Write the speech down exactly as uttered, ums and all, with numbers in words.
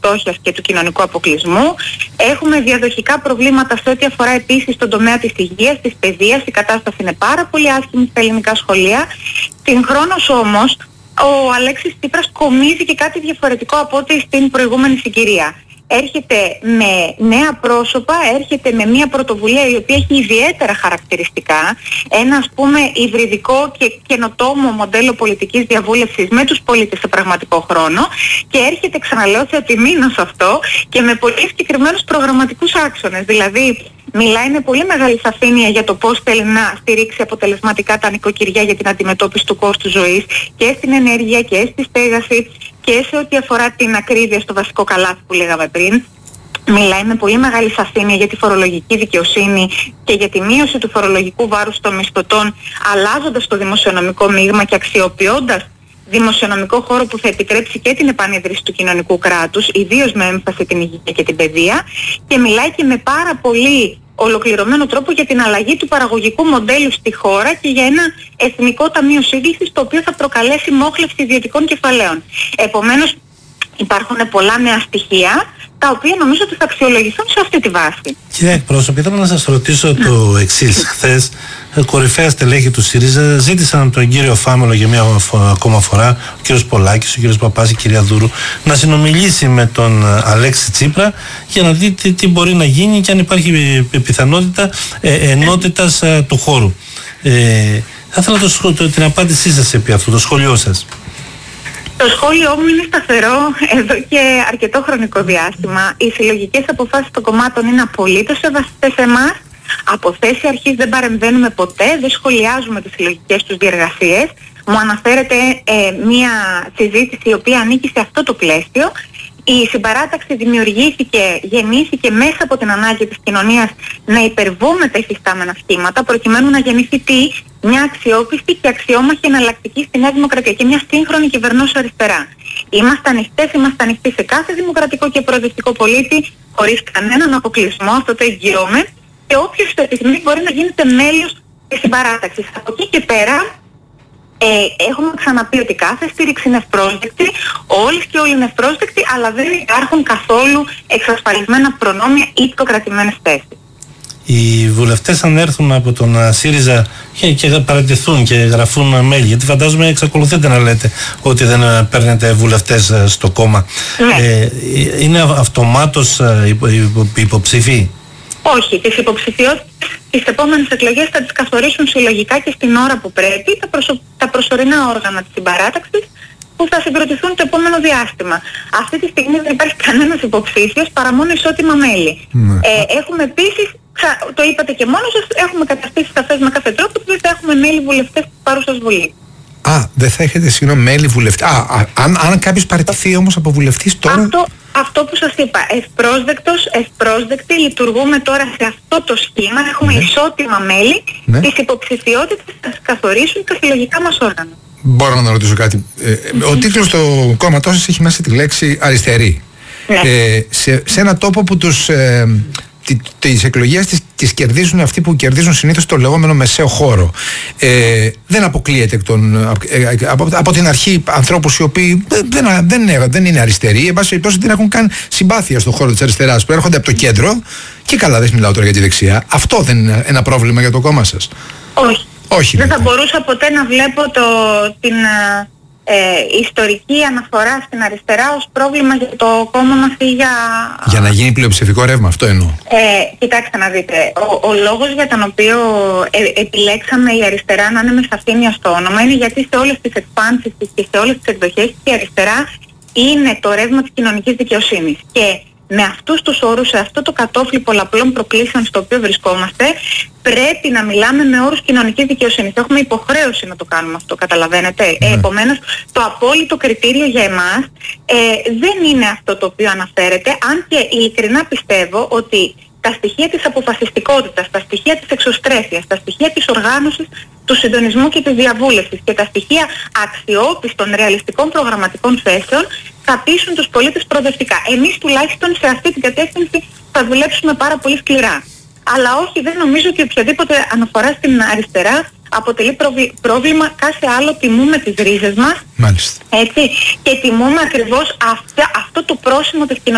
φτώχειας και του κοινωνικού αποκλεισμού. Έχουμε διαδοχικά προβλήματα σε ό,τι αφορά επίσης τον τομέα της υγείας, της παιδείας. Η κατάσταση είναι πάρα πολύ άσχημη στα ελληνικά σχολεία. Συγχρόνως όμως, ο Αλέξης Τσίπρας κομίζει και κάτι διαφορετικό από ό,τι στην προηγούμενη συγκυρία. Έρχεται με νέα πρόσωπα, έρχεται με μια πρωτοβουλία η οποία έχει ιδιαίτερα χαρακτηριστικά, ένα ας πούμε υβριδικό και καινοτόμο μοντέλο πολιτικής διαβούλευσης με τους πολίτες σε πραγματικό χρόνο, και έρχεται, ξαναλέω, σε επιμείνω σε αυτό, και με πολύ συγκεκριμένους προγραμματικούς άξονες. Δηλαδή μιλάει με πολύ μεγάλη σαφήνεια για το πώς θέλει να στηρίξει αποτελεσματικά τα νοικοκυριά για την αντιμετώπιση του κόστου ζωής και στην ενέργεια και στη στέγαση και σε ό,τι αφορά την ακρίβεια στο βασικό καλάθι που λέγαμε πριν. Μιλάει με πολύ μεγάλη σαφήνεια για τη φορολογική δικαιοσύνη και για τη μείωση του φορολογικού βάρους των μισθωτών, αλλάζοντας το δημοσιονομικό μείγμα και αξιοποιώντας δημοσιονομικό χώρο που θα επιτρέψει και την επανίδρυση του κοινωνικού κράτους, ιδίως με έμφαση την υγεία και την παιδεία, και μιλάει και με πάρα πολύ ολοκληρωμένο τρόπο για την αλλαγή του παραγωγικού μοντέλου στη χώρα και για ένα εθνικό ταμείο σύγκλησης, το οποίο θα προκαλέσει μόχλευση ιδιωτικών κεφαλαίων. Επομένως, υπάρχουν πολλά νέα στοιχεία, τα οποία νομίζω ότι θα αξιολογηθούν σε αυτή τη βάση. Κύριε εκπρόσωπε, ήθελα να σας ρωτήσω το εξής. Χθες, κορυφαία στελέχη του ΣΥΡΙΖΑ ζήτησαν από τον κύριο Φάμελο για μια ακόμα φορά, ο κύριος Πολάκης, ο κύριος Παπάς, η κυρία Δούρου, να συνομιλήσει με τον Αλέξη Τσίπρα για να δει τι, τι μπορεί να γίνει και αν υπάρχει πιθανότητα ε, ενότητας ε, του χώρου. Ε, θα ήθελα το, το, την απάντησή σας επί αυτού, το σχόλιο σας. Το σχόλιο μου είναι σταθερό εδώ και αρκετό χρονικό διάστημα. Οι συλλογικές αποφάσεις των κομμάτων είναι απολύτως σεβαστές σε εμάς. Από θέση αρχής δεν παρεμβαίνουμε ποτέ, δεν σχολιάζουμε τις συλλογικές τους διεργασίες. Μου αναφέρεται ε, μια συζήτηση η οποία ανήκει σε αυτό το πλαίσιο. Η συμπαράταξη δημιουργήθηκε, γεννήθηκε μέσα από την ανάγκη της κοινωνίας να υπερβούμε τα υφιστάμενα σχήματα, προκειμένου να γεννηθεί τι? Μια αξιόπιστη και αξιόμαχη εναλλακτική στη Νέα Δημοκρατία και μια σύγχρονη κυβερνώσα αριστερά. Είμαστε ανοιχτές, είμαστε ανοιχτοί σε κάθε δημοκρατικό και προοδευτικό πολίτη, χωρίς κανέναν αποκλεισμό, αυτό το εγγυώμαι, και όποιος το επιθυμεί μπορεί να γίνεται μέλος της συμπαράταξης. Από εκεί και πέρα, Ε, έχουμε ξαναπεί ότι κάθε στήριξη είναι ευπρόσδεκτη, όλες και όλοι είναι ευπρόσδεκτοι, αλλά δεν υπάρχουν καθόλου εξασφαλισμένα προνόμια ή προκρατημένες θέσεις. Οι βουλευτές αν έρθουν από τον ΣΥΡΙΖΑ και, και παρατηθούν και γραφούν mail, γιατί φαντάζομαι εξακολουθείτε να λέτε ότι δεν παίρνετε βουλευτές στο κόμμα, ναι. ε, είναι αυτομάτως υποψήφοι? Όχι, τις υποψηφιότητες τις επόμενες εκλογές θα τις καθορίσουν συλλογικά και στην ώρα που πρέπει τα, προσω... τα προσωρινά όργανα της συμπαράταξης που θα συγκροτηθούν το επόμενο διάστημα. Αυτή τη στιγμή δεν υπάρχει κανένας υποψήφιος παρά μόνο ισότιμα μέλη. Mm. Ε, έχουμε επίσης, το είπατε και μόνος σας, έχουμε καταστήσει σαφές με κάθε τρόπο ότι δεν θα έχουμε μέλη βουλευτές της παρούσας Βουλή. Α, δεν θα έχετε συγγνώμη μέλη βουλευτές. Α, α, αν, αν κάποιος παραιτηθεί όμως από βουλευτής τώρα... Αυτό, αυτό που σας είπα, ευπρόσδεκτος, ευπρόσδεκτη, λειτουργούμε τώρα σε αυτό το σχήμα, έχουμε ναι. ισότιμα μέλη, ναι. τις υποψηφιότητες θα τις καθορίσουν τα συλλογικά μας όργανα. Μπορώ να ρωτήσω κάτι? Ε, ο τίτλος του κόμματός σας έχει μέσα τη λέξη αριστερή. Ναι. Ε, σε, σε ένα τόπο που τους... Ε, τις εκλογές τις, τις κερδίζουν αυτοί που κερδίζουν συνήθως το λεγόμενο μεσαίο χώρο. Ε, δεν αποκλείεται εκ των, ε, από, από την αρχή ανθρώπους οι οποίοι δεν, δεν, δεν, δεν είναι αριστεροί, εν πάση περιπτώσει δεν έχουν καν συμπάθεια στον χώρο της αριστεράς, που έρχονται από το κέντρο και καλά, δεν μιλάω τώρα για τη δεξιά. Αυτό δεν είναι ένα πρόβλημα για το κόμμα σας? Όχι. Όχι δεν θα μπορούσα ποτέ να βλέπω το, την... Ε, ιστορική αναφορά στην αριστερά ως πρόβλημα για το κόμμα μας ή για... Για να γίνει πλειοψηφικό ρεύμα, αυτό εννοώ. Ε, κοιτάξτε να δείτε, ο, ο λόγος για τον οποίο ε, επιλέξαμε η αριστερά να είναι με σαφήνεια στο όνομα είναι γιατί σε όλες τις εκφάνσεις της και σε όλες τις εκδοχές η αριστερά είναι το ρεύμα της κοινωνικής δικαιοσύνης. Και με αυτούς τους όρους, σε αυτό το κατόφλι πολλαπλών προκλήσεων στο οποίο βρισκόμαστε, πρέπει να μιλάμε με όρους κοινωνικής δικαιοσύνης. Έχουμε υποχρέωση να το κάνουμε αυτό, καταλαβαίνετε. Mm. Ε, επομένως, το απόλυτο κριτήριο για εμάς ε, δεν είναι αυτό το οποίο αναφέρεται, αν και ειλικρινά πιστεύω ότι τα στοιχεία της αποφασιστικότητας, τα στοιχεία της εξωστρέφειας, τα στοιχεία της οργάνωσης, του συντονισμού και της διαβούλευσης και τα στοιχεία αξιόπιστων ρεαλιστικών προγραμματικών θέσεων θα πείσουν τους πολίτες προοδευτικά. Εμείς τουλάχιστον σε αυτή την κατεύθυνση θα δουλέψουμε πάρα πολύ σκληρά. Αλλά όχι, δεν νομίζω ότι οποιαδήποτε αναφορά στην αριστερά αποτελεί προβλ- πρόβλημα. Κάθε άλλο τιμούμε τις ρίζες μας. Μάλιστα. Έτσι, και τιμούμε ακριβώς αυτό, αυτό το πρόσημο της κοινωνίας.